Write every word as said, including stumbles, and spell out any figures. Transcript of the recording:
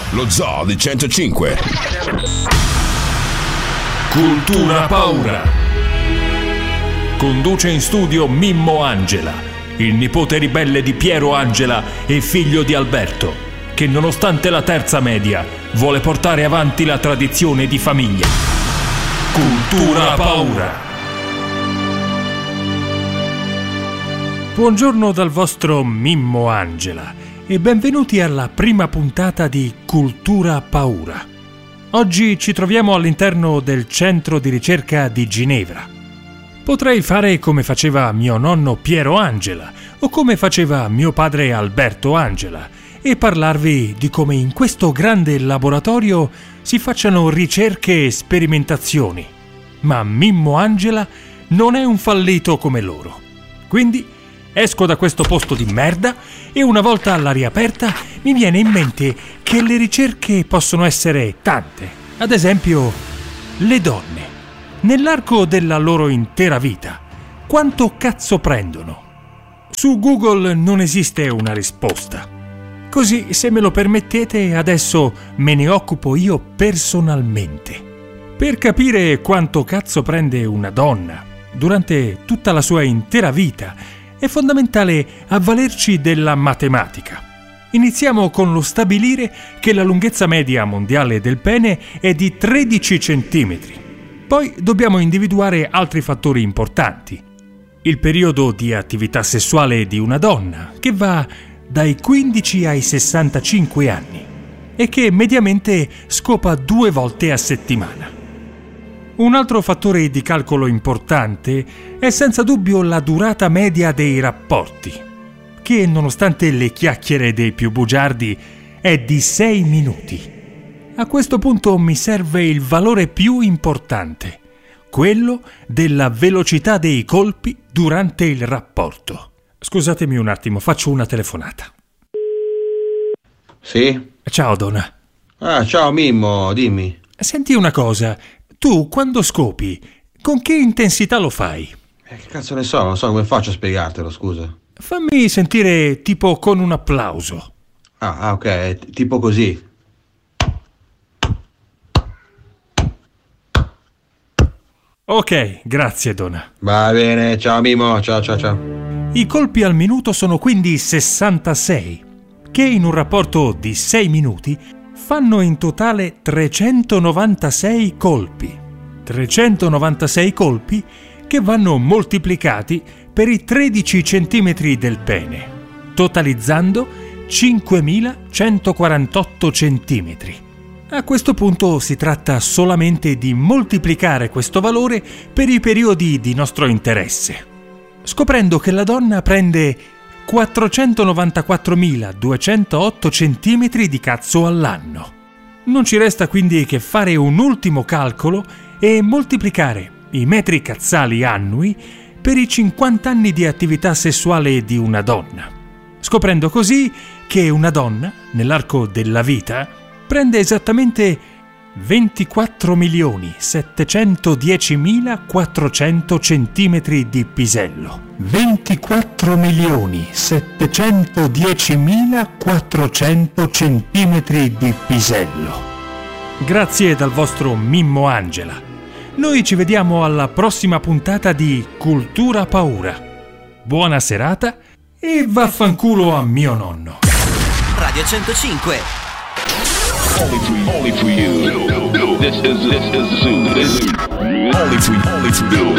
lo Zoo di centocinque. Cultura Paura. Conduce in studio Mimmo Angela, il nipote ribelle di Piero Angela e figlio di Alberto, che nonostante la terza media vuole portare avanti la tradizione di famiglia. Cultura Paura. Buongiorno dal vostro Mimmo Angela e benvenuti alla prima puntata di Cultura Paura. Oggi ci troviamo all'interno del centro di ricerca di Ginevra. Potrei fare come faceva mio nonno Piero Angela o come faceva mio padre Alberto Angela e parlarvi di come in questo grande laboratorio si facciano ricerche e sperimentazioni. Ma Mimmo Angela non è un fallito come loro. Quindi esco da questo posto di merda e una volta all'aria aperta mi viene in mente che le ricerche possono essere tante. Ad esempio, le donne. Nell'arco della loro intera vita, quanto cazzo prendono? Su Google non esiste una risposta. Così, se me lo permettete, adesso me ne occupo io personalmente. Per capire quanto cazzo prende una donna durante tutta la sua intera vita, è fondamentale avvalerci della matematica. Iniziamo con lo stabilire che la lunghezza media mondiale del pene è di tredici centimetri. Poi dobbiamo individuare altri fattori importanti. Il periodo di attività sessuale di una donna, che va dai quindici ai sessantacinque anni e che mediamente scopa due volte a settimana. Un altro fattore di calcolo importante è senza dubbio la durata media dei rapporti, che nonostante le chiacchiere dei più bugiardi è di sei minuti. A questo punto mi serve il valore più importante, quello della velocità dei colpi durante il rapporto. Scusatemi un attimo, faccio una telefonata. Sì? Ciao Donna. Ah, ciao Mimmo, dimmi. Senti una cosa, tu quando scopi, con che intensità lo fai? Eh, che cazzo ne so, non so come faccio a spiegartelo, scusa. Fammi sentire tipo con un applauso. Ah, ah ok, t- tipo così. Ok, grazie Donna. Va bene, ciao Mimmo, ciao ciao ciao. I colpi al minuto sono quindi sessantasei, che in un rapporto di sei minuti fanno in totale trecentonovantasei colpi. trecentonovantasei colpi che vanno moltiplicati per i tredici centimetri del pene, totalizzando cinquemilacentoquarantotto centimetri. A questo punto si tratta solamente di moltiplicare questo valore per i periodi di nostro interesse, scoprendo che la donna prende quattrocentonovantaquattromiladuecentootto centimetri di cazzo all'anno. Non ci resta quindi che fare un ultimo calcolo e moltiplicare i metri cazzali annui per i cinquanta anni di attività sessuale di una donna, scoprendo così che una donna, nell'arco della vita, prende esattamente ventiquattro milioni settecentodiecimilaquattrocento centimetri di pisello. ventiquattro milioni settecentodiecimilaquattrocento centimetri di pisello. Grazie dal vostro Mimmo Angela. Noi ci vediamo alla prossima puntata di Cultura Paura. Buona serata e vaffanculo a mio nonno. Radio centocinque. Only for you. Only for you. This is this is Zoo. Only for only for you.